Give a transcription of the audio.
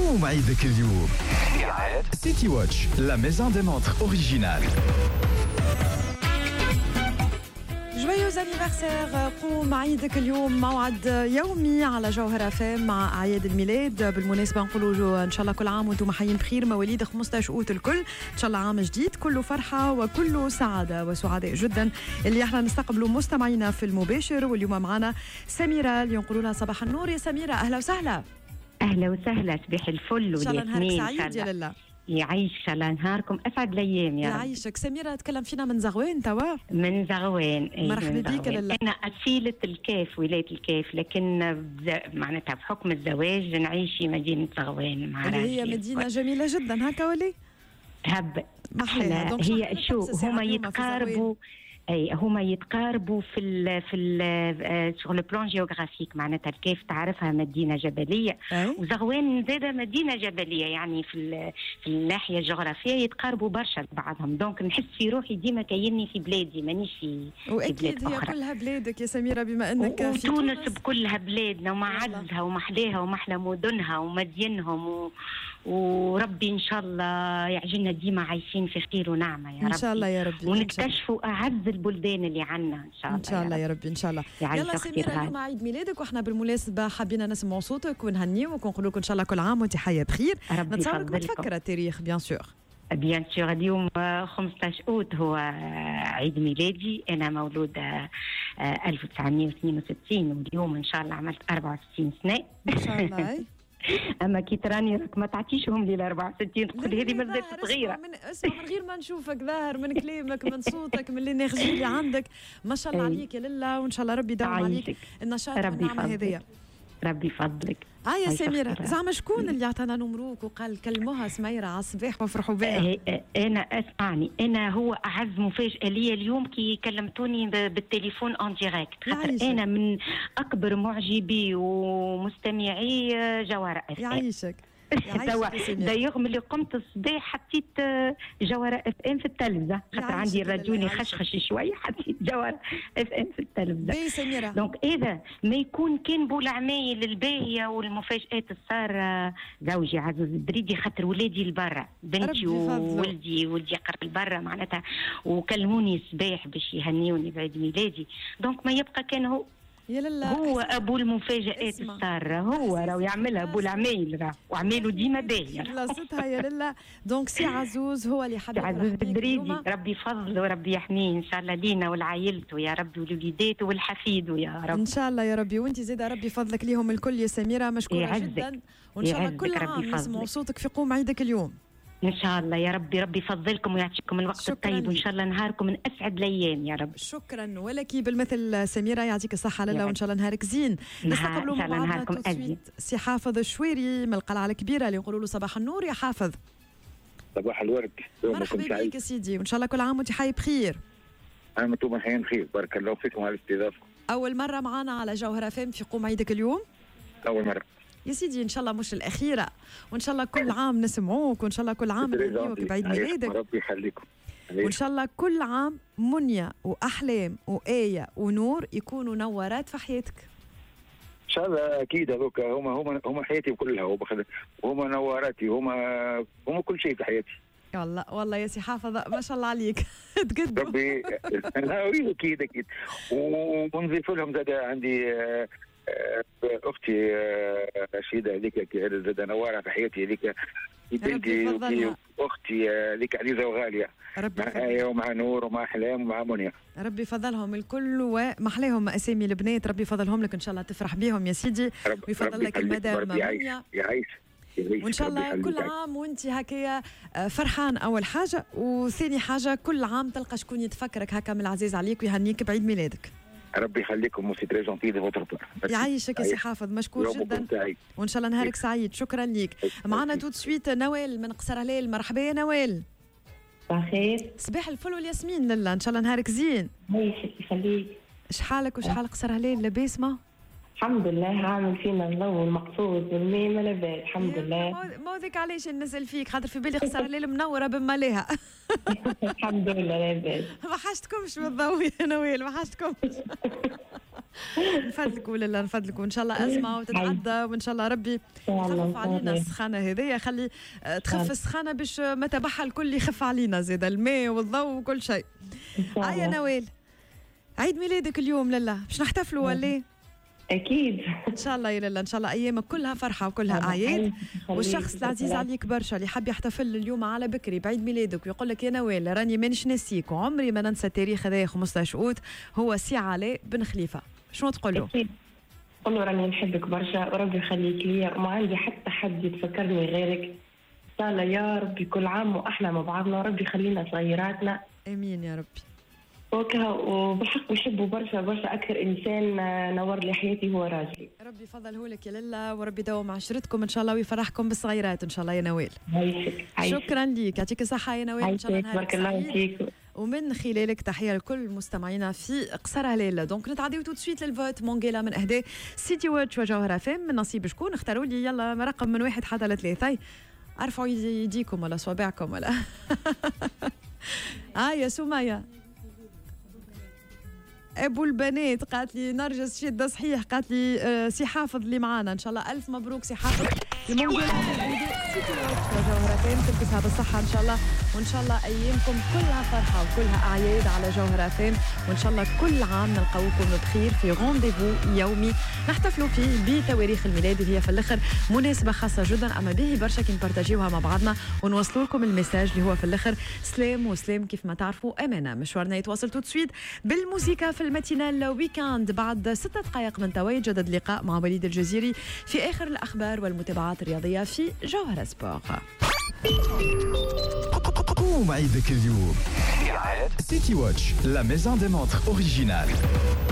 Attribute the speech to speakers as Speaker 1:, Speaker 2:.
Speaker 1: قوم عيدك اليوم. سيتي واتش، لا ميزون دي مونتر اوريجينال.
Speaker 2: جويوز انيفرسير. قوم عيدك اليوم، موعد يومي على جوهر FM مع أعياد الميلاد. بالمناسبة نقولوا إن شاء الله كل عام وانتم حيين بخير، مواليد 15 أوت الكل، إن شاء الله عام جديد كله فرحة وكله سعادة، وسعداء جدا اللي احنا نستقبلوا مستمعينا في المباشر. واليوم معنا سميرة اللي نقولوا لها صباح النور. يا سميرة أهلا وسهلا.
Speaker 3: أهلا وسهلا، صباح الفل.
Speaker 2: إن شاء الله نهارك سعيد يا لله.
Speaker 3: يعيش إن شاء الله نهاركم أسعد الأيام يا رب.
Speaker 2: يعيشك. سميرة تكلم فينا من زغوان توا.
Speaker 3: من زغوان.
Speaker 2: مرحبا بك لله.
Speaker 3: أنا أصيلة الكاف، ولاية الكاف، لكن معناتها بحكم الزواج نعيش في مدينة زغوان مع
Speaker 2: اللي هي مدينة جميلة جدا هكا ولي؟
Speaker 3: هب
Speaker 2: محلاها.
Speaker 3: هي شو هما يتقاربوا. اي هما يتقاربوا في sur le plan géographique، معناتها الكيف تعرفها مدينه جبليه وزغوان زاده مدينه جبليه، يعني في الناحيه الجغرافيه يتقاربوا برشا بعضهم. دونك نحس في روحي ديما كأني في بلادي، مانيش في
Speaker 2: واكيد هي كلها بلادك يا سميره، بما انك في
Speaker 3: تونس بكلها بلادنا ومعزها ومحلاها ومحلى مدنها ومدينهم وربي ان شاء الله يعجلنا ديما عايشين في خير ونعمه يا رب.
Speaker 2: ان شاء الله يا ربي.
Speaker 3: ونكتشفوا اعز البلدان اللي عنا ان شاء الله.
Speaker 2: ان شاء الله يا ربي ان شاء الله. يلا سميرة، اليوم عيد ميلادك واحنا بالمناسبه حابين نسمعوا صوتك ونهنيوك ونقول لك ان شاء الله كل عام وانت حيه بخير. نتصورك متفكره التاريخ بيان سور.
Speaker 3: بيان سور اليوم 15 أوت هو عيد ميلادي. أنا مولودة 1962 واليوم إن شاء الله عملت 64 سنة
Speaker 2: ما شاء الله.
Speaker 3: اما كي تراني راك ما تعطيشهم لي 64 تقول هذه مازالت صغيره.
Speaker 2: اسمع من غير ما نشوفك ظاهر من كلامك من صوتك من الانرجي اللي عندك، ما شاء الله عليك يا لله، وان شاء الله ربي يداوم عليك النشاط والنعمه هذيا.
Speaker 3: ربي يفضلك.
Speaker 2: يا سميرة، زعما شكون اللي عطانا نمروك وقال كلموها سميرة على الصباح وافرحوا بها؟
Speaker 3: انا اسمعني، انا هو اعز مفاجاه لي اليوم كي كلمتوني بالتليفون اون ديريكت، خاطر انا من اكبر معجبي ومستمعي جوهر FM.
Speaker 2: يعيشك.
Speaker 3: دايوغ ملي قمت الصباح حطيت جوهر FM في التلفزه، خاطر عندي الراديو يخشخش شويه، حطيت جوهر FM في التلفزه.
Speaker 2: بي سميرة،
Speaker 3: دونك اذا ما يكون كان بولعمايل الباهيه والمفاجات الصار زوجي عزوز الدريدي، خاطر ولادي لبرا، بنتي وولدي يقرا لبرا معناتها، وكلموني الصباح باش يهنيوني بعيد ميلادي. دونك ما يبقى كان هو
Speaker 2: يا لله،
Speaker 3: هو ابو المفاجآت الساره، هو راهو يعملها ابو العمايل، راه وعماله ديما باهيه
Speaker 2: بلاصتها يا لله. دونك سي عزوز هو اللي حب
Speaker 3: عزوز الدريدي، ربي يفضله وربي يحميه ان شاء الله لينا ولعائلته يا ربي ولوليداته والحفيده يا رب.
Speaker 2: ان شاء الله يا ربي. وانت زاده ربي يفضلك ليهم الكل يا سميره، مشكوره جدا، وان شاء الله كل عام نسمعوا صوتك في قوم عيدك اليوم
Speaker 3: ان شاء الله يا ربي. ربي يفضلكم ويعطيكم الوقت الطيب، وان شاء الله نهاركم من اسعد الايام يا رب.
Speaker 2: شكرا ولك بالمثل سميره، يعطيك الصحه لله، وان شاء الله نهارك زين. نستقبلوا مع بعضنا توسويت سي حافظ الشويري من القلعه الكبيره اللي يقولوا له صباح النور. يا حافظ
Speaker 4: صباح الورد،
Speaker 2: مرحبا بك يا سيدي، وان شاء الله كل عام وانت حي بخير.
Speaker 4: انتم حيين بخير، بارك الله فيكم على الاستضافه.
Speaker 2: اول مره معنا على جوهر FM في قوم عيدك اليوم.
Speaker 4: اول مره
Speaker 2: يا سيدي، ان شاء الله مش الاخيره، وان شاء الله كل عام نسمعوك، وان شاء الله كل عام نهنيوك بعيد ميلادك،
Speaker 4: ربي يخليكم،
Speaker 2: وان شاء الله كل عام منيا واحلام وايه ونور يكونوا نورات في حياتك
Speaker 4: ان شاء الله. اكيد هذوك هم حياتي كلها، وهم نوراتي، هم كل شيء في حياتي.
Speaker 2: والله يا سي حافظ ما شاء الله عليك. تقدم
Speaker 4: ربي. اكيد ونضيف لهم زاد عندي اختي رشيده هذيك زاد نواره في حياتي، هذيك بنتي اختي هذيك عزيزه وغاليه معايا ومع نور ومع احلام ومع منيا.
Speaker 2: ربي يفضلهم الكل ومحلاهم اسامي البنات، ربي يفضلهم لك ان شاء الله، تفرح بهم يا سيدي، ويفضل لك المدام منيا،
Speaker 4: يعيش
Speaker 2: وان شاء الله كل عام وانت هكايا فرحان اول حاجه، وثاني حاجه كل عام تلقى شكون يتفكرك هكا من العزيز عليك ويهنيك بعيد ميلادك.
Speaker 4: ربي يخليكم، موسي تري جونتي دي فوتر بار.
Speaker 2: يعيشك يا سي حافظ، مشكور جدا، وان شاء الله نهارك سعيد. شكرا ليك. معنا تو سويت نوال من قصر هلال. مرحبا يا نوال.
Speaker 5: بخير.
Speaker 2: صباح الفل والياسمين لله، ان شاء الله نهارك زين.
Speaker 5: يعيشك يخليك.
Speaker 2: شحالك وشحال قصر هلال، لاباس ما؟
Speaker 5: الحمد لله، عامل فينا الله المقصود والمي ما لاباس الحمد لله.
Speaker 2: موذك علاش نسال فيك، خاطر في بالي قصر هلال منوره بمالها.
Speaker 5: الحمد لله لاباس.
Speaker 2: ما حشتكمش بالضوء يا نوال، ما حشتكمش. نفدلكوا لله نفدلكوا ان شاء الله ازمه وتتعدى وان شاء الله ربي يخفف علينا السخانه هذيا خلي تخف السخانه باش ما تبعها الكل يخف علينا زاد الماء والضوء وكل شيء. يا نوال عيد ميلادك اليوم لله باش نحتفلوا ولا؟
Speaker 5: اكيد
Speaker 2: ان شاء الله يا لله ان شاء الله ايامك كلها فرحه وكلها اعياد. والشخص العزيز عليك برشا اللي حاب يحتفل اليوم على بكري بعيد ميلادك ويقول لك يا نوال راني مانيش ناسيك وعمري ما ننسى التاريخ هذايا 15 اوت، هو سي علاء بن خليفه، شنو تقول له؟
Speaker 5: اكيد قول له راني نحبك برشا وربي يخليك ليا وما عندي حتى حد يتفكرني غيرك. ان شاء الله يا ربي كل عام واحنا مع بعضنا وربي يخلينا صغيراتنا.
Speaker 2: امين يا ربي.
Speaker 5: وبالحق نحبه برشا برشا. اكثر انسان نور لي حياتي هو راجلي.
Speaker 2: ربي يفضله لك يا لله وربي يداوم عشرتكم ان شاء الله ويفرحكم بالصغيرات ان شاء الله يا نوال.
Speaker 5: عايشك.
Speaker 2: شكرا ليك يعطيك الصحه يا نوال. ان شاء الله
Speaker 5: بارك الله فيك.
Speaker 2: ومن خلالك تحيه لكل مستمعينا في قصر هلال. دونك نتعديو تو سويت للفوت مونغيلا من اهداء سيتي واتش وجوهرة فام. من نصيب شكون اختاروا لي يلا رقم من 1 حتى ل 3. ارفعوا يديكم ولا صوابعكم ولا يا سمية ابو البنات قالت لي نرجس شده صحيح، قالت لي سي حافظ اللي معانا ان شاء الله. الف مبروك سي حافظ. تلبسها بالصحه ان شاء الله وان شاء الله ايامكم كلها فرحه وكلها اعياد على جوهرة فام وان شاء الله كل عام نلقاوكم بخير في رونديفو يومي نحتفلوا فيه بتواريخ الميلاد اللي هي في الاخر مناسبه خاصه جدا اما باهي برشا كي نبارتاجيوها مع بعضنا ونوصلوا لكم الميساج اللي هو في الاخر سلام وسلام كيف ما تعرفوا امانه. مشوارنا يتواصل تو سويت بالموسيقى في الماتينال ويكاند. بعد 6 دقائق من توا يتجدد اللقاء مع وليد الجزيري في اخر الاخبار والمتابعات الرياضيه في جوهرة سبور.
Speaker 1: قوم عيدك اليوم. سيتي واتش لا ميزون دي مونتر اوريجينال.